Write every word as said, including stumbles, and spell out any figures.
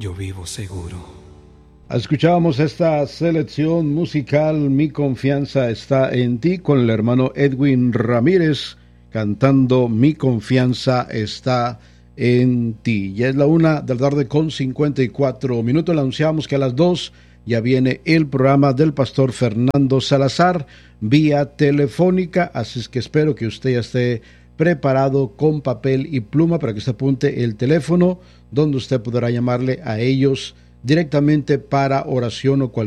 yo vivo seguro. Escuchábamos esta selección musical, Mi confianza está en ti, con el hermano Edwin Ramírez cantando Mi confianza está en ti. Ya es la una de la tarde con cincuenta y cuatro minutos. Le anunciamos que a las dos ya viene el programa del pastor Fernando Salazar vía telefónica, así es que espero que usted ya esté preparado con papel y pluma para que usted apunte el teléfono donde usted podrá llamarle a ellos directamente para oración o cualquier